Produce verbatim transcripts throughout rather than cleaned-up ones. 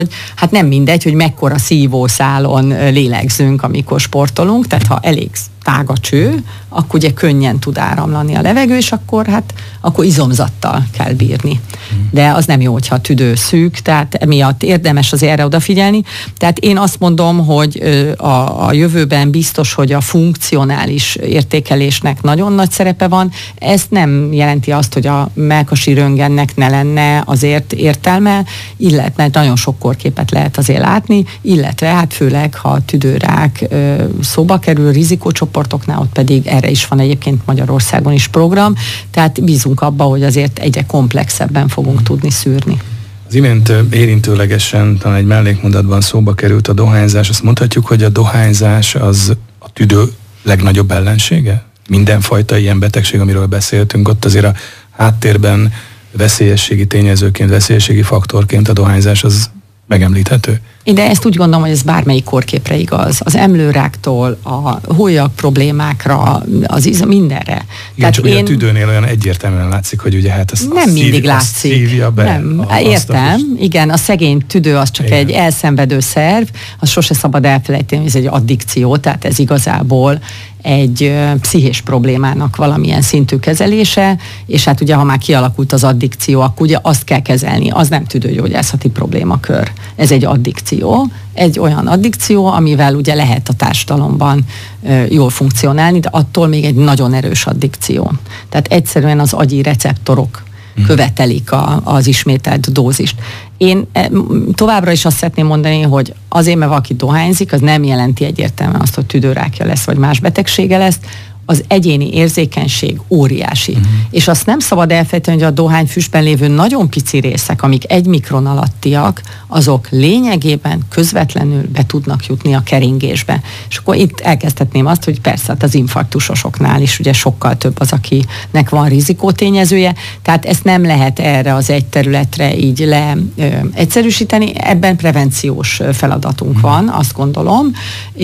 hát nem mindegy, hogy mekkora szívószálon lélegzünk, amikor sportolunk, tehát ha elég tág a cső, akkor ugye könnyen tud áramlani a levegő, és akkor hát akkor izomzattal kell bírni. De az nem jó, hogyha a tüdő szűk, tehát emiatt érdemes azért erre odafigyelni. Tehát én azt mondom, hogy a, a jövőben biztos, hogy a funkcionális értékelésnek nagyon nagy szerepe van. Ez nem jelenti azt, hogy a mellkasi röntgennek ne lenne azért értelme, illetve nagyon sok kórképet lehet azért látni, illetve hát főleg, ha a tüdőrák szóba kerül rizikócsoportoknál, ott pedig erre is van egyébként Magyarországon is program, tehát bízunk abba, hogy azért egyre komplexebben fogunk tudni szűrni. Az imént érintőlegesen, talán egy mellékmondatban szóba került a dohányzás. Azt mondhatjuk, hogy a dohányzás az a tüdő legnagyobb ellensége? Mindenfajta ilyen betegség, amiről beszéltünk, ott azért a háttérben veszélyességi tényezőként, veszélyességi faktorként a dohányzás az megemlíthető? De ezt úgy gondolom, hogy ez bármelyik kórképre igaz. Az emlőráktól, a hólyak problémákra, az izom, mindenre. Igen, tehát csak én... a tüdőnél olyan egyértelműen látszik, hogy ugye hát ez nem mindig szív, látszik. Szívja be. Nem, a, értem, a igen, a szegény tüdő az csak igen. egy elszenvedő szerv, az sose szabad elfelejteni, ez egy addikció, tehát ez igazából egy ö, pszichés problémának valamilyen szintű kezelése, és hát ugye, ha már kialakult az addikció, akkor ugye azt kell kezelni, az nem tüdőgyógyászati problémakör. Ez egy addikció, egy olyan addikció, amivel ugye lehet a társadalomban ö, jól funkcionálni, de attól még egy nagyon erős addikció. Tehát egyszerűen az agyi receptorok hmm. követelik a, az ismételt dózist. Én továbbra is azt szeretném mondani, hogy azért, mert valaki dohányzik, az nem jelenti egyértelműen azt, hogy tüdőrákja lesz, vagy más betegsége lesz. Az egyéni érzékenység óriási. Uh-huh. És azt nem szabad elfelejteni, hogy a dohányfüstben lévő nagyon pici részek, amik egy mikron alattiak, azok lényegében közvetlenül be tudnak jutni a keringésbe. És akkor itt elkezdhetném azt, hogy persze hát az infarktusosoknál is ugye sokkal több az, akinek van rizikótényezője, tehát ezt nem lehet erre az egy területre így le ö, egyszerűsíteni, ebben prevenciós feladatunk uh-huh. van, azt gondolom,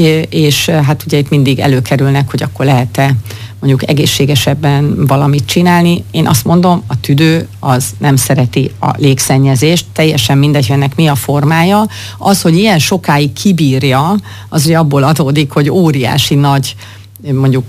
és hát ugye itt mindig előkerülnek, hogy akkor lehet-e mondjuk egészségesebben valamit csinálni. Én azt mondom, a tüdő az nem szereti a légszennyezést, teljesen mindegy, hogy ennek mi a formája. Az, hogy ilyen sokáig kibírja, az ugye abból adódik, hogy óriási nagy mondjuk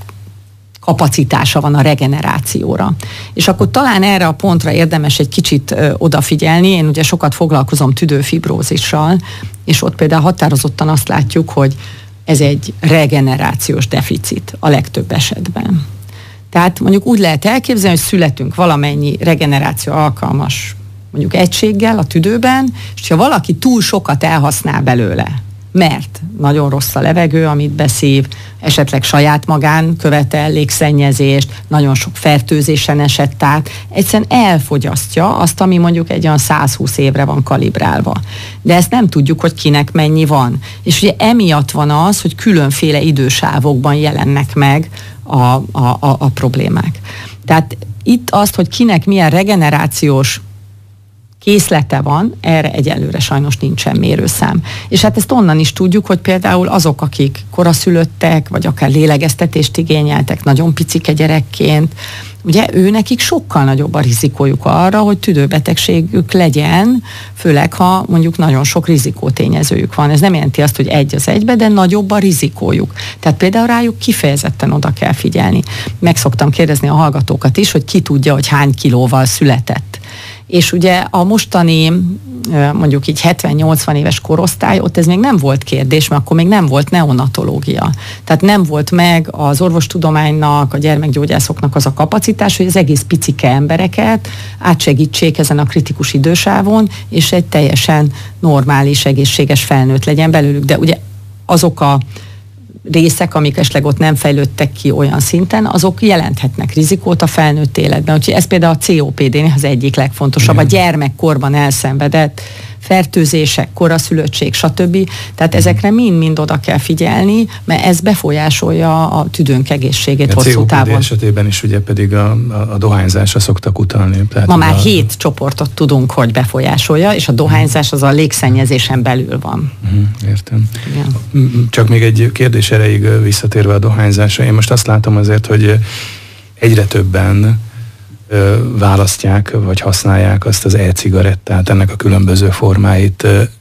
kapacitása van a regenerációra. És akkor talán erre a pontra érdemes egy kicsit ö, odafigyelni. Én ugye sokat foglalkozom tüdőfibrózissal, és ott például határozottan azt látjuk, hogy ez egy regenerációs deficit a legtöbb esetben. Tehát mondjuk úgy lehet elképzelni, hogy születünk valamennyi regeneráció alkalmas mondjuk egységgel a tüdőben, és ha valaki túl sokat elhasznál belőle, mert nagyon rossz a levegő, amit beszív, esetleg saját magán követel légszennyezést, nagyon sok fertőzésen esett át, egyszerűen elfogyasztja azt, ami mondjuk egy olyan százhúsz évre van kalibrálva. De ezt nem tudjuk, hogy kinek mennyi van. És ugye emiatt van az, hogy különféle idősávokban jelennek meg a, a, a, a problémák. Tehát itt azt, hogy kinek milyen regenerációs készlete van, erre egyelőre sajnos nincsen mérőszám. És hát ezt onnan is tudjuk, hogy például azok, akik koraszülöttek, vagy akár lélegeztetést igényeltek nagyon picike gyerekként, ugye ő nekik sokkal nagyobb a rizikójuk arra, hogy tüdőbetegségük legyen, főleg ha mondjuk nagyon sok rizikótényezőjük van. Ez nem jelenti azt, hogy egy az egybe, de nagyobb a rizikójuk. Tehát például rájuk kifejezetten oda kell figyelni. Meg szoktam kérdezni a hallgatókat is, hogy ki tudja, hogy hány kilóval született. És ugye a mostani mondjuk így hetven-nyolcvan éves korosztály, ott ez még nem volt kérdés, mert akkor még nem volt neonatológia. Tehát nem volt meg az orvostudománynak, a gyermekgyógyászoknak az a kapacitás, hogy az egész picike embereket átsegítsék ezen a kritikus idősávon, és egy teljesen normális, egészséges felnőtt legyen belőlük. De ugye azok a részek, amik esetleg ott nem fejlődtek ki olyan szinten, azok jelenthetnek rizikót a felnőtt életben. Úgyhogy ez például a cé o pé dé az egyik legfontosabb, igen. A gyermekkorban elszenvedett fertőzések, koraszülöttség, stb. Tehát ezekre mind-mind oda kell figyelni, mert ez befolyásolja a tüdőnk egészségét hosszú távon. A cé o pé dé esetében is ugye pedig a, a, a dohányzásra szoktak utalni. Tehát ma már a... hét csoportot tudunk, hogy befolyásolja, és a dohányzás az a légszennyezésen belül van. Uh-huh, értem. Igen. Csak még egy kérdés erejéig visszatérve a dohányzásra. Én most azt látom azért, hogy egyre többen választják, vagy használják azt az e-cigarettát, ennek a különböző formáit.